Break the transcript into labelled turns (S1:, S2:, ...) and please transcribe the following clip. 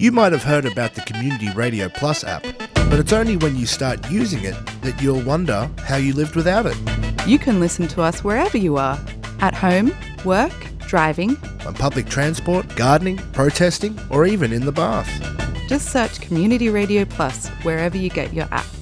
S1: You might have heard about the Community Radio Plus app, but it's only when you start using it that you'll wonder how you lived without it.
S2: You can listen to us wherever you are, at home, work, driving,
S1: On public transport, gardening, protesting, or even in the bath.
S2: just search Community Radio Plus wherever you get your app.